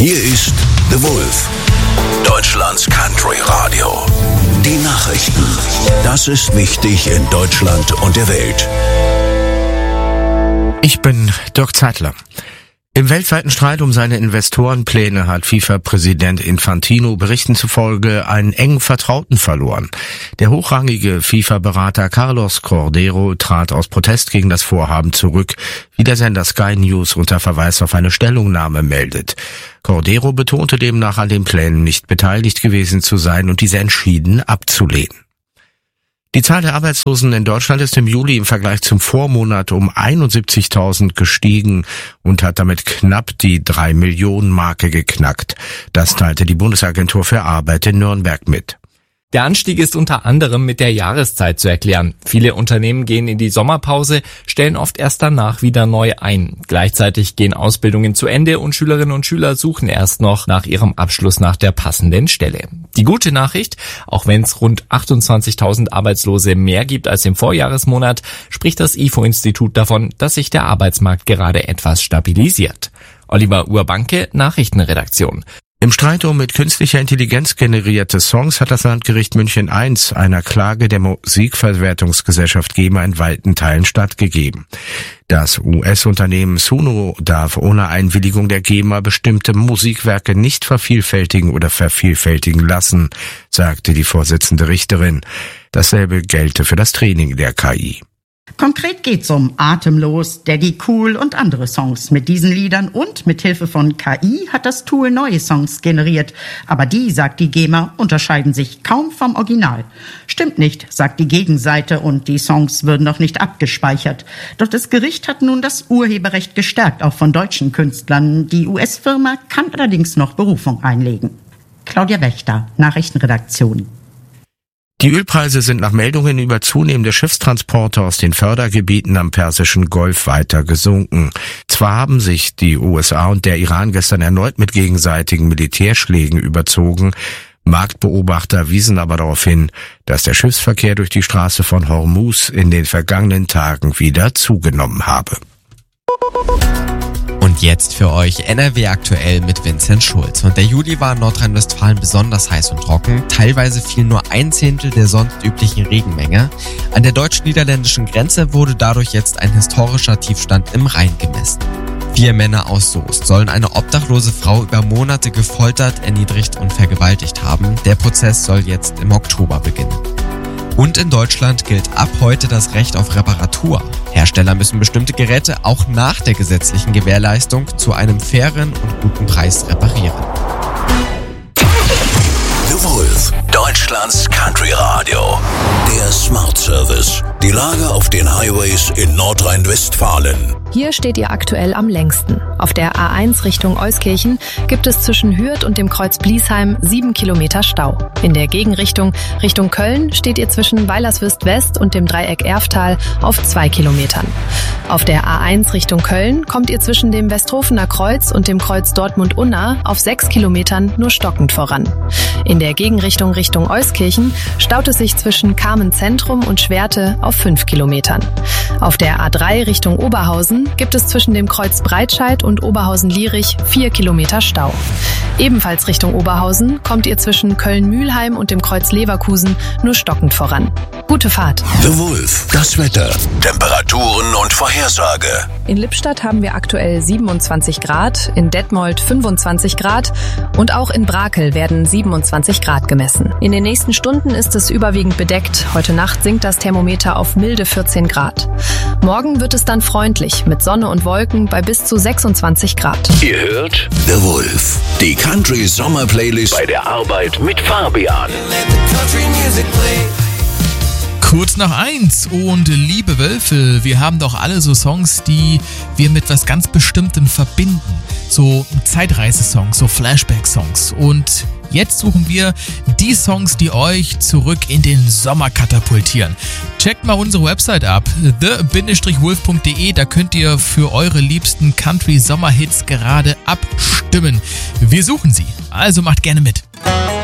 Hier ist The Wolf, Deutschlands Country Radio. Die Nachrichten. Das ist wichtig in Deutschland und der Welt. Ich bin Dirk Zeitler. Im weltweiten Streit um seine Investorenpläne hat FIFA-Präsident Infantino Berichten zufolge einen engen Vertrauten verloren. Der hochrangige FIFA-Berater Carlos Cordeiro trat aus Protest gegen das Vorhaben zurück, wie der Sender Sky News unter Verweis auf eine Stellungnahme meldet. Cordeiro betonte demnach, an den Plänen nicht beteiligt gewesen zu sein und diese entschieden abzulehnen. Die Zahl der Arbeitslosen in Deutschland ist im Juli im Vergleich zum Vormonat um 71.000 gestiegen und hat damit knapp die 3-Millionen-Marke geknackt. Das teilte die Bundesagentur für Arbeit in Nürnberg mit. Der Anstieg ist unter anderem mit der Jahreszeit zu erklären. Viele Unternehmen gehen in die Sommerpause, stellen oft erst danach wieder neu ein. Gleichzeitig gehen Ausbildungen zu Ende und Schülerinnen und Schüler suchen erst noch nach ihrem Abschluss nach der passenden Stelle. Die gute Nachricht, auch wenn es rund 28.000 Arbeitslose mehr gibt als im Vorjahresmonat, spricht das IFO-Institut davon, dass sich der Arbeitsmarkt gerade etwas stabilisiert. Oliver Urbanke, Nachrichtenredaktion. Im Streit um mit künstlicher Intelligenz generierte Songs hat das Landgericht München I einer Klage der Musikverwertungsgesellschaft GEMA in weiten Teilen stattgegeben. Das US-Unternehmen Suno darf ohne Einwilligung der GEMA bestimmte Musikwerke nicht vervielfältigen oder vervielfältigen lassen, sagte die Vorsitzende Richterin. Dasselbe gelte für das Training der KI. Konkret geht's um Atemlos, Daddy Cool und andere Songs. Mit diesen Liedern und mit Hilfe von KI hat das Tool neue Songs generiert. Aber die, sagt die GEMA, unterscheiden sich kaum vom Original. Stimmt nicht, sagt die Gegenseite, und die Songs würden noch nicht abgespeichert. Doch das Gericht hat nun das Urheberrecht gestärkt, auch von deutschen Künstlern. Die US-Firma kann allerdings noch Berufung einlegen. Claudia Wächter, Nachrichtenredaktion. Die Ölpreise sind nach Meldungen über zunehmende Schiffstransporte aus den Fördergebieten am Persischen Golf weiter gesunken. Zwar haben sich die USA und der Iran gestern erneut mit gegenseitigen Militärschlägen überzogen, Marktbeobachter wiesen aber darauf hin, dass der Schiffsverkehr durch die Straße von Hormuz in den vergangenen Tagen wieder zugenommen habe. Und jetzt für euch NRW aktuell mit Vincent Schulz. Und der Juli war in Nordrhein-Westfalen besonders heiß und trocken. Teilweise fiel nur 1/10 der sonst üblichen Regenmenge. An der deutsch-niederländischen Grenze wurde dadurch jetzt ein historischer Tiefstand im Rhein gemessen. 4 Männer aus Soest sollen eine obdachlose Frau über Monate gefoltert, erniedrigt und vergewaltigt haben. Der Prozess soll jetzt im Oktober beginnen. Und in Deutschland gilt ab heute das Recht auf Reparatur. Hersteller müssen bestimmte Geräte auch nach der gesetzlichen Gewährleistung zu einem fairen und guten Preis reparieren. The Wolf, Deutschlands Country Radio. Der Smart Service. Die Lage auf den Highways in Nordrhein-Westfalen. Hier steht ihr aktuell am längsten. Auf der A1 Richtung Euskirchen gibt es zwischen Hürth und dem Kreuz Bliesheim 7 Kilometer Stau. In der Gegenrichtung Richtung Köln steht ihr zwischen Weilerswist West und dem Dreieck Erftal auf 2 Kilometern. Auf der A1 Richtung Köln kommt ihr zwischen dem Westhofener Kreuz und dem Kreuz Dortmund-Unna auf 6 Kilometern nur stockend voran. In der Gegenrichtung Richtung Euskirchen staut es sich zwischen Carmen-Zentrum und Schwerte auf 5 Kilometern. Auf der A3 Richtung Oberhausen gibt es zwischen dem Kreuz Breitscheid und Oberhausen-Lierich 4 Kilometer Stau. Ebenfalls Richtung Oberhausen kommt ihr zwischen Köln-Mühlheim und dem Kreuz Leverkusen nur stockend voran. Gute Fahrt. The Wolf, das Wetter, Temperaturen und Vorhersage. In Lippstadt haben wir aktuell 27 Grad, in Detmold 25 Grad und auch in Brakel werden 27 Grad gemessen. In den nächsten Stunden ist es überwiegend bedeckt. Heute Nacht sinkt das Thermometer auf milde 14 Grad. Morgen wird es dann freundlich mit Sonne und Wolken bei bis zu 26 Grad. Ihr hört The Wolf, die Country Sommer Playlist bei der Arbeit mit Fabian. Kurz nach 1 und liebe Wölfe, wir haben doch alle so Songs, die wir mit was ganz Bestimmtem verbinden. So Zeitreise-Songs, so Flashback-Songs. Und jetzt suchen wir die Songs, die euch zurück in den Sommer katapultieren. Checkt mal unsere Website ab, the-wolf.de, da könnt ihr für eure liebsten Country-Sommer-Hits gerade abstimmen. Wir suchen sie, also macht gerne mit.